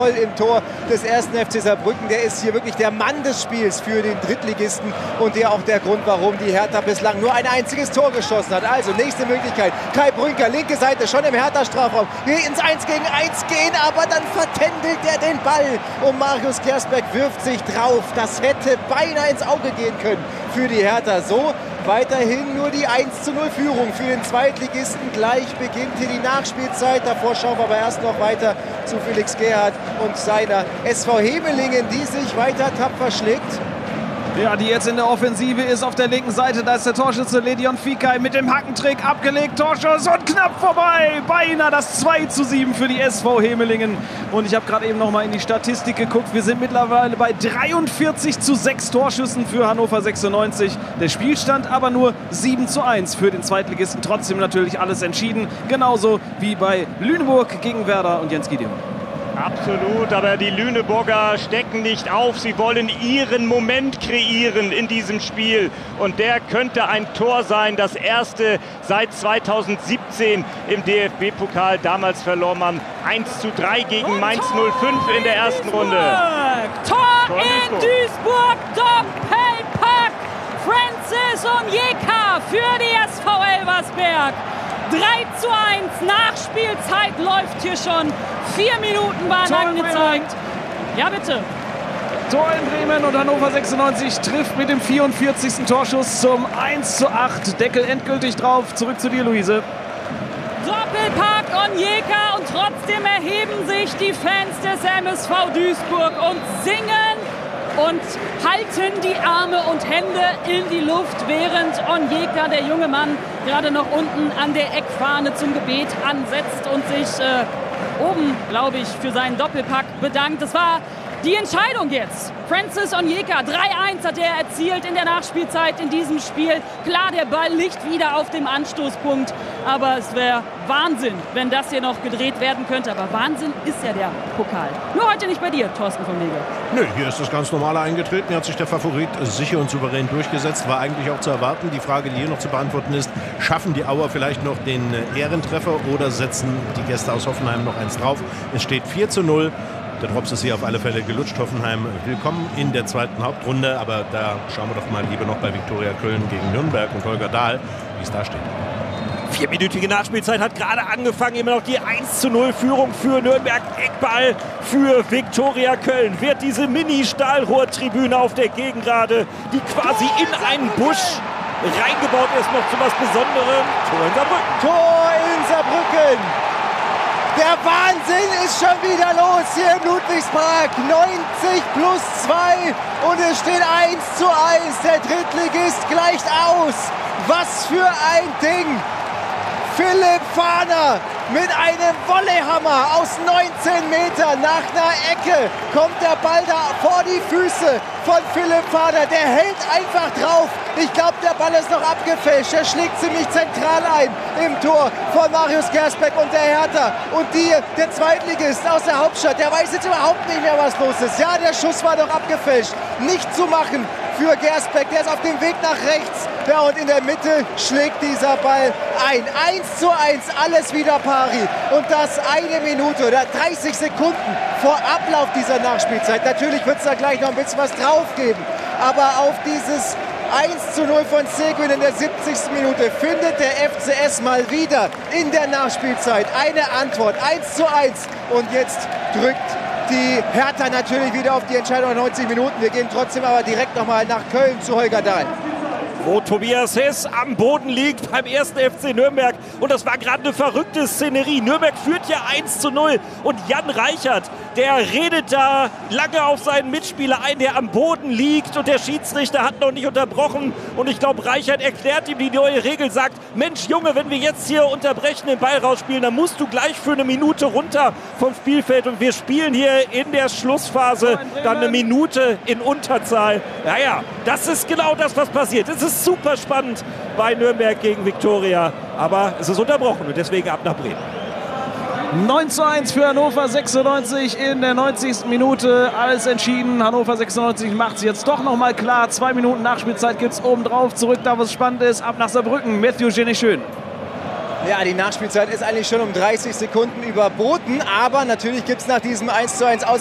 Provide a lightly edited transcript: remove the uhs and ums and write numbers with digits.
im Tor des 1. FC Saarbrücken. Der ist hier wirklich der Mann des Spiels für den Drittligisten und der auch der Grund, warum die Hertha bislang nur ein einziges Tor geschossen hat. Also nächste Möglichkeit, Kai Brünker, linke Seite, schon im Hertha-Strafraum, will ins 1 gegen 1 gehen, aber dann vertändelt er den Ball und Marius Gersbeck wirft sich drauf. Das hätte beinahe ins Auge gehen können für die Hertha. So weiterhin nur die 1:0-Führung für den Zweitligisten. Gleich beginnt hier die Nachspielzeit. Davor schauen wir aber erst noch weiter zu Felix Gerhardt und seiner SV Hemelingen, die sich weiter tapfer schlägt. Ja, die jetzt in der Offensive ist auf der linken Seite. Da ist der Torschütze Ledion Fikai mit dem Hackentrick abgelegt. Torschuss und knapp vorbei. Beinahe das 2:7 für die SV Hemelingen. Und ich habe gerade eben noch mal in die Statistik geguckt. Wir sind mittlerweile bei 43:6 Torschüssen für Hannover 96. Der Spielstand aber nur 7:1 für den Zweitligisten. Trotzdem natürlich alles entschieden. Genauso wie bei Lüneburg gegen Werder und Jens Gideon. Absolut, aber die Lüneburger stecken nicht auf. Sie wollen ihren Moment kreieren in diesem Spiel. Und der könnte ein Tor sein, das erste seit 2017 im DFB-Pokal. Damals verlor man 1:3 gegen Mainz 05 in der ersten Runde. Tor in Duisburg, Doppelpack. Francis Onyeka für die SV Elversberg. 3:1, Nachspielzeit läuft hier schon. 4 Minuten waren angezeigt. Ja, bitte. Tor in Bremen und Hannover 96 trifft mit dem 44. Torschuss zum 1:8. Deckel endgültig drauf. Zurück zu dir, Luise. Doppelpack Onyeka und trotzdem erheben sich die Fans des MSV Duisburg und singen und halten die Arme und Hände in die Luft, während Onyeka, der junge Mann, gerade noch unten an der Eckfahne zum Gebet ansetzt und sich oben, glaube ich, für seinen Doppelpack bedankt. Das war die Entscheidung jetzt. Francis Onyeka, 3:1 hat er erzielt in der Nachspielzeit in diesem Spiel. Klar, der Ball liegt wieder auf dem Anstoßpunkt, aber es wäre Wahnsinn, wenn das hier noch gedreht werden könnte. Aber Wahnsinn ist ja der Pokal. Nur heute nicht bei dir, Thorsten von Legel. Nö, hier ist das ganz Normale eingetreten. Hier hat sich der Favorit sicher und souverän durchgesetzt. War eigentlich auch zu erwarten. Die Frage, die hier noch zu beantworten ist, schaffen die Auer vielleicht noch den Ehrentreffer oder setzen die Gäste aus Hoffenheim noch eins drauf? Es steht 4:0. Der Drops ist hier auf alle Fälle gelutscht. Hoffenheim willkommen in der zweiten Hauptrunde. Aber da schauen wir doch mal lieber noch bei Viktoria Köln gegen Nürnberg und Holger Dahl, wie es da steht. 4-minütige Nachspielzeit hat gerade angefangen. Immer noch die 1:0-Führung für Nürnberg. Eckball für Viktoria Köln. Wird diese Mini-Stahlrohrtribüne auf der Gegengrade, die quasi in einen Busch reingebaut ist, noch zu was Besonderem. Tor in Saarbrücken. Tor in Saarbrücken. Der Wahnsinn ist schon wieder los hier im Ludwigspark. 90+2 und es steht 1:1. Der Drittligist gleicht aus. Was für ein Ding. Philipp Fahner mit einem Volleyhammer aus 19 Metern nach einer Ecke kommt der Ball da vor die Füße von Philipp Fahner. Der hält einfach drauf. Ich glaube, der Ball ist noch abgefälscht. Er schlägt ziemlich zentral ein im Tor von Marius Gersbeck und der Hertha. Und der Zweitligist aus der Hauptstadt, der weiß jetzt überhaupt nicht mehr, was los ist. Ja, der Schuss war doch abgefälscht. Nicht zu machen für Gersbeck. Der ist auf dem Weg nach rechts. Ja, und in der Mitte schlägt dieser Ball ein. 1:1, alles wieder pari. Und das 1 Minute oder 30 Sekunden vor Ablauf dieser Nachspielzeit. Natürlich wird es da gleich noch ein bisschen was drauf geben. Aber auf dieses 1:0 von Seguin in der 70. Minute findet der FCS mal wieder in der Nachspielzeit eine Antwort. 1:1. Und jetzt drückt die Hertha natürlich wieder auf die Entscheidung nach 90 Minuten. Wir gehen trotzdem aber direkt nochmal nach Köln zu Holger Dahl. Wo Tobias Hess am Boden liegt beim 1. FC Nürnberg. Und das war gerade eine verrückte Szenerie. Nürnberg führt ja 1:0 und Jan Reichert, der redet da lange auf seinen Mitspieler ein, der am Boden liegt und der Schiedsrichter hat noch nicht unterbrochen. Und ich glaube, Reichert erklärt ihm die neue Regel, sagt, Mensch Junge, wenn wir jetzt hier unterbrechen, den Ball rausspielen, dann musst du gleich für eine Minute runter vom Spielfeld und wir spielen hier in der Schlussphase dann eine Minute in Unterzahl. Naja, das ist genau das, was passiert. Es ist super spannend bei Nürnberg gegen Viktoria, aber es ist unterbrochen und deswegen ab nach Bremen. 9:1 für Hannover 96 in der 90. Minute. Alles entschieden. Hannover 96 macht es jetzt doch noch mal klar. 2 Minuten Nachspielzeit gibt es obendrauf. Zurück da, wo es spannend ist. Ab nach Saarbrücken. Matthew Genischön. Ja, die Nachspielzeit ist eigentlich schon um 30 Sekunden überboten, aber natürlich gibt es nach diesem 1:1 aus